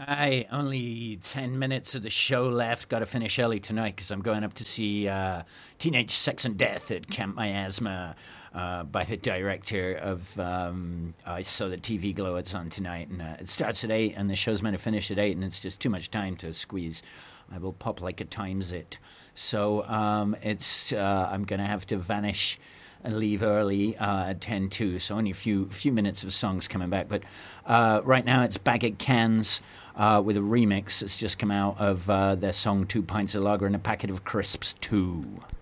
I only 10 minutes of the show left. Got to finish early tonight because I'm going up to see Teenage Sex and Death at Camp Miasma by the director of. I saw the TV Glow. It's on tonight, and it starts at 8, and the show's meant to finish at 8, and it's just too much time to squeeze. I will pop like a times it. So it's I'm going to have to vanish and leave early at 10 too. So only a few minutes of songs coming back. But right now it's Baggett Cans with a remix that's just come out of their song Two Pints of Lager and a Packet of Crisps 2.